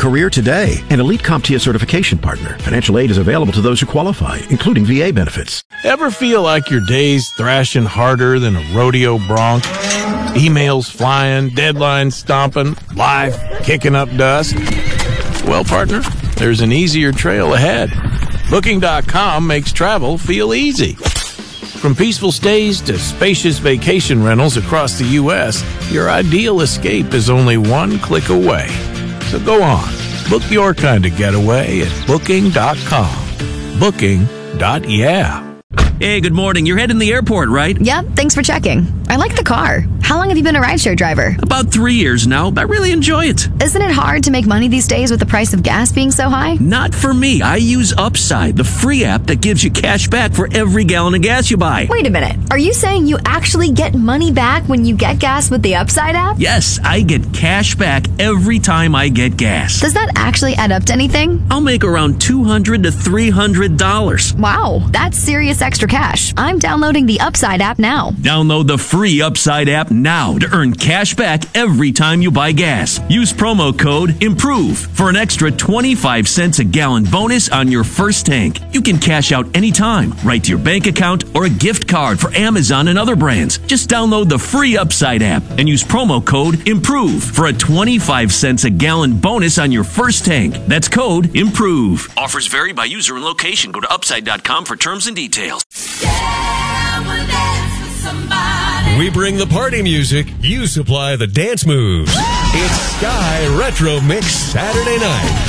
career today. An Elite CompTIA certification partner. Financial aid is available to those who qualify, including VA benefits. Ever feel like your day's thrashing harder than a rodeo bronc? Emails flying, deadlines stomping, life kicking up dust? Well, partner, there's an easier trail ahead. Booking.com makes travel feel easy. From peaceful stays to spacious vacation rentals across the U.S., your ideal escape is only one click away. So go on, book your kind of getaway at Booking.com. Booking.yeah. Hey, good morning. You're heading to the airport, right? Yep, thanks for checking. I like the car. How long have you been a rideshare driver? About 3 years now. I really enjoy it. Isn't it hard to make money these days with the price of gas being so high? Not for me. I use Upside, the free app that gives you cash back for every gallon of gas you buy. Wait a minute. Are you saying you actually get money back when you get gas with the Upside app? Yes, I get cash back every time I get gas. Does that actually add up to anything? I'll make around $200 to $300. Wow, that's serious extra cash. I'm downloading the Upside app now. Download the free Upside app now to earn cash back every time you buy gas. Use promo code IMPROVE for an extra 25 cents a gallon bonus on your first tank. You can cash out anytime, right to your bank account or a gift card for Amazon and other brands. Just download the free Upside app and use promo code IMPROVE for a 25 cents a gallon bonus on your first tank. That's code IMPROVE. Offers vary by user and location. Go to upside.com for terms and details. We bring the party music, you supply the dance moves. It's Sky Retro Mix Saturday night.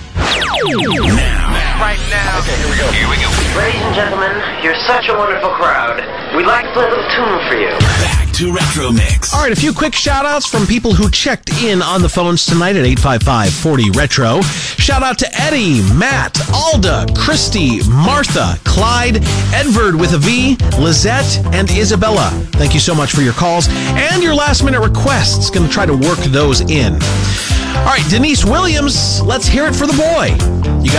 Right now. Okay, here we go. Ladies and gentlemen, you're such a wonderful crowd. We'd like to play a little tune for you. Back to Retro Mix. All right, a few quick shout-outs from people who checked in on the phones tonight at 855-40-RETRO. Shout out to Eddie, Matt, Alda, Christy, Martha, Clyde, Edvard with a V, Lizette, and Isabella. Thank you so much for your calls and your last-minute requests. Going to try to work those in. All right, Denise Williams, let's hear it for the boy. You got